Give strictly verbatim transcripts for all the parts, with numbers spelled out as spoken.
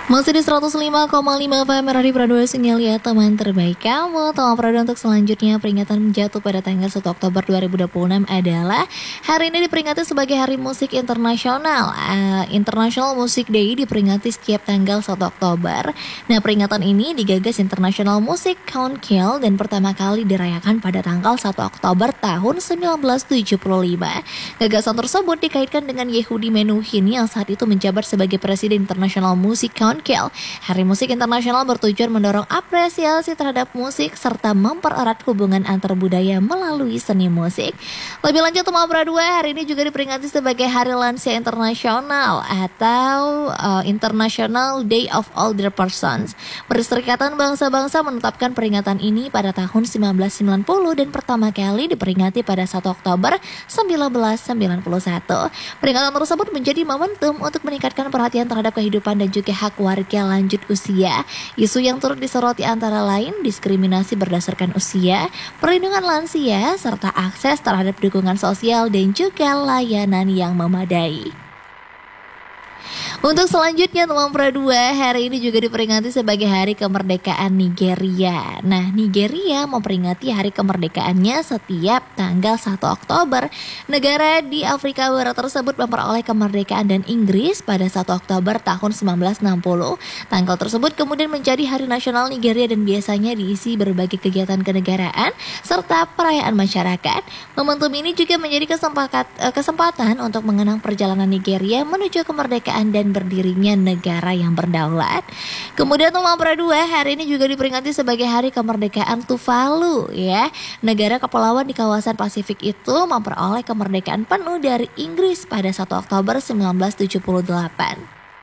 Masih di seratus lima koma lima F M Radio Pradua Sinyal ya teman terbaik kamu. Teman Pradua untuk selanjutnya peringatan jatuh pada tanggal satu Oktober dua ribu dua puluh enam adalah hari ini diperingati sebagai Hari Musik Internasional. uh, International Music Day diperingati setiap tanggal satu Oktober. Nah, peringatan ini digagas International Music Council dan pertama kali dirayakan pada tanggal satu Oktober tahun sembilan belas tujuh puluh lima. Gagasan tersebut dikaitkan dengan Yehudi Menuhin yang saat itu menjabat sebagai Presiden International Music Council. Hari Musik Internasional bertujuan mendorong apresiasi terhadap musik serta mempererat hubungan antar budaya melalui seni musik. Lebih lanjut, teman Pradua, hari ini juga diperingati sebagai Hari Lansia Internasional atau uh, International Day of Older Persons. Perserikatan Bangsa-Bangsa menetapkan peringatan ini pada tahun sembilan belas sembilan puluh dan pertama kali diperingati pada satu Oktober sembilan belas sembilan puluh satu. Peringatan tersebut menjadi momentum untuk meningkatkan perhatian terhadap kehidupan dan juga hak warga lanjut usia. Isu yang turut disoroti antara lain diskriminasi berdasarkan usia, perlindungan lansia, serta akses terhadap dukungan sosial dan juga layanan yang memadai. Untuk selanjutnya, teman Pradua, hari ini juga diperingati sebagai Hari Kemerdekaan Nigeria. Nah, Nigeria memperingati hari kemerdekaannya setiap tanggal satu Oktober. Negara di Afrika Barat tersebut memperoleh kemerdekaan dan Inggris pada satu Oktober tahun sembilan belas enam puluh. Tanggal tersebut kemudian menjadi Hari Nasional Nigeria dan biasanya diisi berbagai kegiatan kenegaraan serta perayaan masyarakat. Momentum ini juga menjadi kesempatan untuk mengenang perjalanan Nigeria menuju kemerdekaan dan berdirinya negara yang berdaulat. Kemudian, teman Pradua, hari ini juga diperingati sebagai Hari Kemerdekaan Tuvalu ya. Negara kepulauan di kawasan Pasifik itu memperoleh kemerdekaan penuh dari Inggris pada satu Oktober sembilan belas tujuh puluh delapan.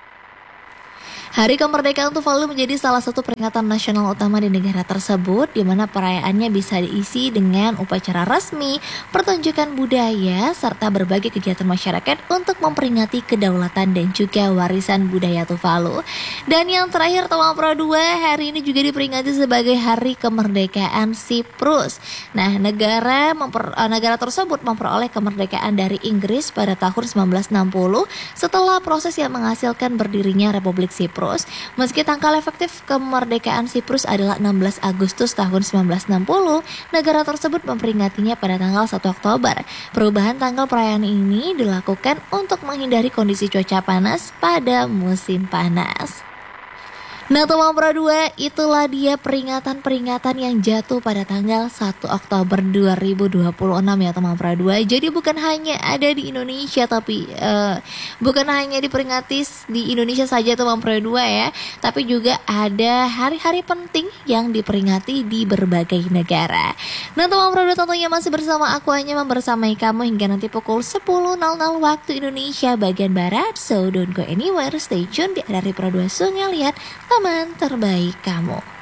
Hari Kemerdekaan Tuvalu menjadi salah satu peringatan nasional utama di negara tersebut, di mana perayaannya bisa diisi dengan upacara resmi, pertunjukan budaya, serta berbagai kegiatan masyarakat untuk memperingati kedaulatan dan juga warisan budaya Tuvalu. Dan yang terakhir, teman Pradua, hari ini juga diperingati sebagai Hari Kemerdekaan Siprus. Nah, negara memper, negara tersebut memperoleh kemerdekaan dari Inggris pada tahun sembilan belas enam puluh setelah proses yang menghasilkan berdirinya Republik Siprus. Meski tanggal efektif kemerdekaan Siprus adalah enam belas Agustus tahun sembilan belas enam puluh, negara tersebut memperingatinya pada tanggal satu Oktober. Perubahan tanggal perayaan ini dilakukan untuk menghindari kondisi cuaca panas pada musim panas. Nah, teman Pradua, itulah dia peringatan-peringatan yang jatuh pada tanggal satu Oktober dua ribu dua puluh enam ya teman Pradua. Jadi bukan hanya ada di Indonesia, tapi uh, bukan hanya diperingati di Indonesia saja teman Pradua ya, tapi juga ada hari-hari penting yang diperingati di berbagai negara. Nah, teman Pradua, tentunya masih bersama aku hanya membersamai kamu hingga nanti pukul sepuluh waktu Indonesia bagian Barat. So don't go anywhere, stay tune di Radio Pradua Sungai Liat, teman terbaik kamu.